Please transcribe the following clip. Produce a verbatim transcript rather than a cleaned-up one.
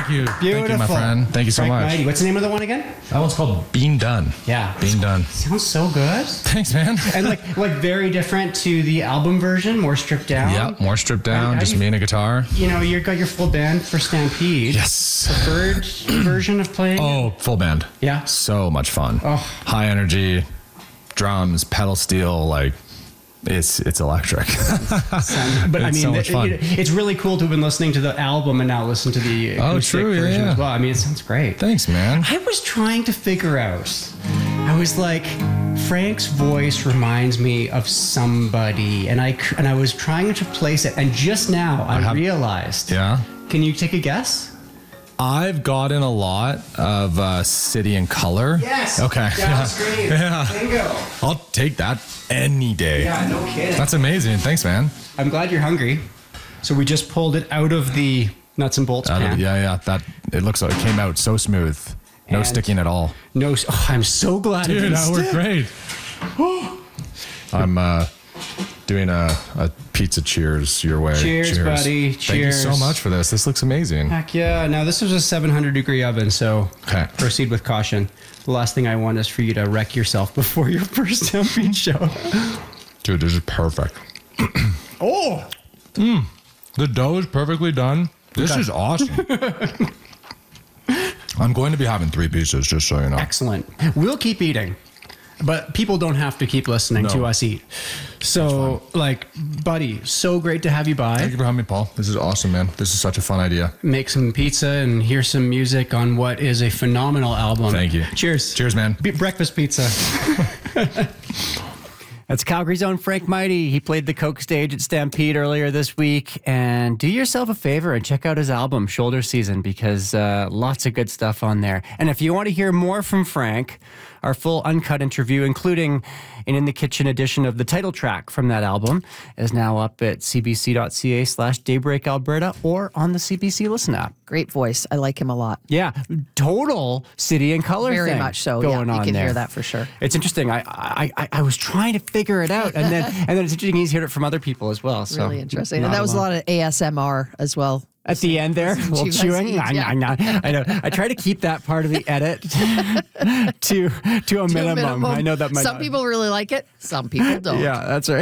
Thank you. Beautiful. Thank you, my friend. Thank you so Frank much. Mighty. What's the name of the one again? That one's called Being Done. Yeah. Being Done. Sounds so good. Thanks, man. And like like very different to the album version, more stripped down. Yep, more stripped down, I- I- just me and a guitar. You know, you've got your full band for Stampede. Yes. Preferred version of playing? Oh, full band. Yeah. So much fun. Oh. High energy, drums, pedal steel, like it's it's electric. But I It's mean, so much it- fun. it- it's really cool to have been listening to the album and now listen to the Oh, acoustic true, yeah, version yeah. as well. I mean, it sounds great. Thanks, man. I was trying to figure out. I was like, Frank's voice reminds me of somebody, and I c- and I was trying to place it, and just now I, have- realized. Yeah. Can you take a guess? I've gotten a lot of uh, City and Color. Yes. Okay. Yeah, that's great. Yeah. Bingo. I'll take that any day. Yeah, no kidding. That's amazing. Thanks, man. I'm glad you're hungry. So we just pulled it out of the nuts and bolts Out of- pan. yeah, yeah. That it looks like it came out so smooth. No And- sticking at all. No, s- oh, I'm so glad it Dude, didn't that worked stick. great. I'm uh, doing a, a pizza cheers your way. Cheers, buddy. Thank you so Cheers. much for this. This looks amazing. Heck yeah. Now, this is a seven hundred degree oven, so Okay. proceed with caution. The last thing I want is for you to wreck yourself before your first Stampede show. Dude, this is perfect. Oh! The dough is perfectly done. This Okay. is awesome. I'm going to be having three pieces, just so you know. Excellent. We'll keep eating, but people don't have to keep listening No. to us eat. So, like, buddy, so great to have you by. Thank you for having me, Paul. This is awesome, man. This is such a fun idea. Make some pizza and hear some music on what is a phenomenal album. Thank you. Cheers. Cheers, man. Be- breakfast pizza. That's Calgary's own Frank Mighty. He played the Coke stage at Stampede earlier this week. And do yourself a favor and check out his album, Shoulder Season, because uh, lots of good stuff on there. And if you want to hear more from Frank, our full uncut interview, including an In the Kitchen edition of the title track from that album, is now up at cbc.ca slash Daybreak Alberta or on the C B C Listen app. Great voice. I like him a lot. Yeah, total City and Color Very thing much so. going Yeah, you on can there. hear that for sure. It's interesting. I, I I I was trying to figure it out, and then and then it's interesting he's heard it from other people as well. So Really interesting. not And that was a alone. lot of A S M R as well. At the end there, Listen to little you guys chewing. eat, Nah, yeah. nah, nah. I know. I try to keep that part of the edit to to a, To a minimum. minimum. I know that might Some not- people really like it. Some people don't. Yeah, that's right.